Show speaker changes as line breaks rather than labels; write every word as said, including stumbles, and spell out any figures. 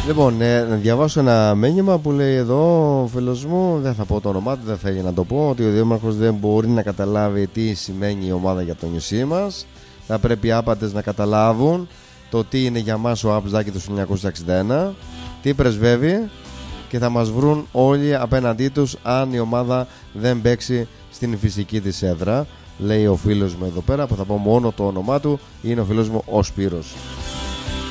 Λοιπόν, ε, να διαβάσω ένα μήνυμα που λέει εδώ ο φίλος μου, δεν θα πω το όνομά του, δεν θέλει να το πω, ότι ο Δήμαρχος δεν μπορεί να καταλάβει τι σημαίνει η ομάδα για το νησί μας. Θα πρέπει οι άπαντες να καταλάβουν το τι είναι για μας ο Απζάκη του χίλια εννιακόσια εξήντα ένα, τι πρεσβεύει, και θα μας βρουν όλοι απέναντί τους αν η ομάδα δεν παίξει στην φυσική της έδρα. Λέει ο φίλος μου εδώ πέρα, που θα πω μόνο το όνομά του, είναι ο φίλος μου ο Σπύρος.